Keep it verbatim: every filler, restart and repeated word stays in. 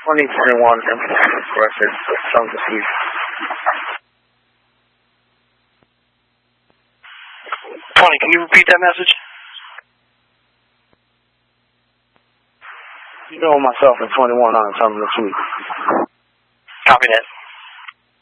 twenty twenty-one, record, some deceased. twenty, can you repeat that message? You know myself in twenty-one on something this week. Copy that.